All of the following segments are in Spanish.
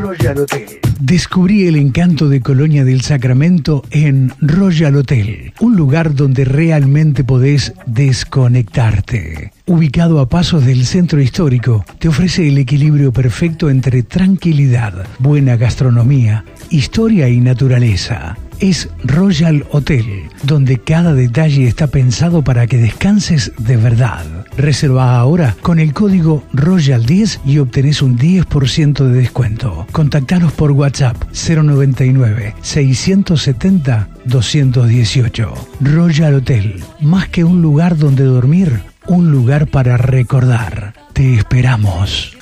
Royal Hotel. Descubrí el encanto de Colonia del Sacramento en Royal Hotel, un lugar donde realmente podés desconectarte. Ubicado a pasos del centro histórico, te ofrece el equilibrio perfecto entre tranquilidad, buena gastronomía, historia y naturaleza. Es Royal Hotel, donde cada detalle está pensado para que descanses de verdad. Reserva ahora con el código Royal10 y obtenés un 10% de descuento. Contactanos por WhatsApp 099 670 218. Royal Hotel, más que un lugar donde dormir, un lugar para recordar. Te esperamos.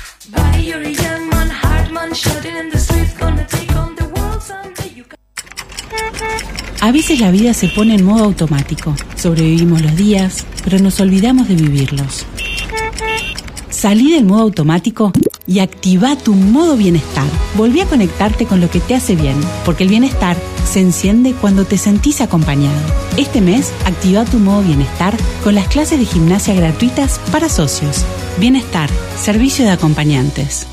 A veces la vida se pone en modo automático. Sobrevivimos los días, pero nos olvidamos de vivirlos. Salí del modo automático y activa tu modo bienestar. Volví a conectarte con lo que te hace bien, porque el bienestar se enciende cuando te sentís acompañado. Este mes, activa tu modo bienestar con las clases de gimnasia gratuitas para socios. Bienestar, servicio de acompañantes.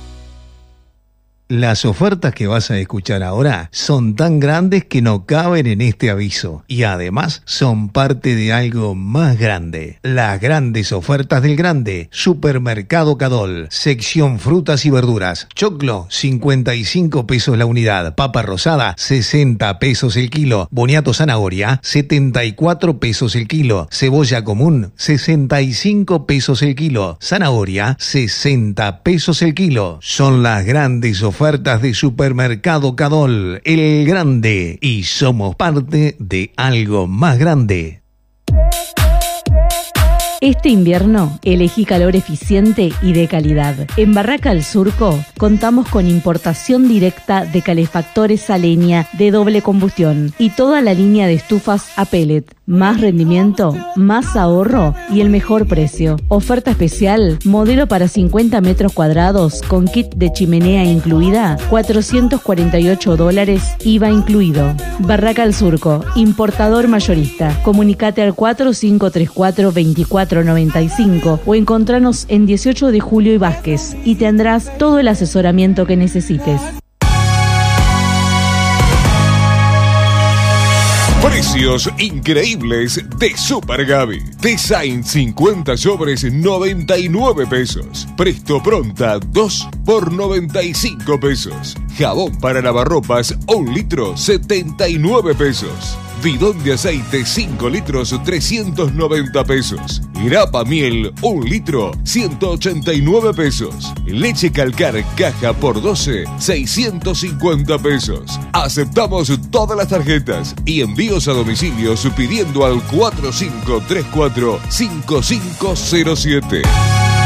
Las ofertas que vas a escuchar ahora son tan grandes que no caben en este aviso y además son parte de algo más grande. Las grandes ofertas del grande. Supermercado Cadol, sección frutas y verduras. Choclo, 55 pesos la unidad. Papa rosada, 60 pesos el kilo. Boniato zanahoria, 74 pesos el kilo. Cebolla común, 65 pesos el kilo. Zanahoria, 60 pesos el kilo. Son las grandes ofertas de Supermercado Cadol, el grande, y somos parte de algo más grande. Este invierno elegí calor eficiente y de calidad. En Barraca del Surco contamos con importación directa de calefactores a leña de doble combustión y toda la línea de estufas a pellet. Más rendimiento, más ahorro y el mejor precio. Oferta especial, modelo para 50 metros cuadrados con kit de chimenea incluida, $448, IVA incluido. Barraca del Surco, importador mayorista. Comunicate al 4534-2495 o encontranos en 18 de Julio y Vázquez y tendrás todo el asesoramiento que necesites. Precios increíbles de Super Gaby. Design 50 sobres 99 pesos. Presto Pronta 2 por 95 pesos. Jabón para lavarropas 1 litro 79 pesos. Bidón de aceite 5 litros 390 pesos. Grapa miel 1 litro 189 pesos. Leche Calcar caja por 12 650 pesos. Aceptamos todas las tarjetas y envíos a domicilio pidiendo al 4534-5507.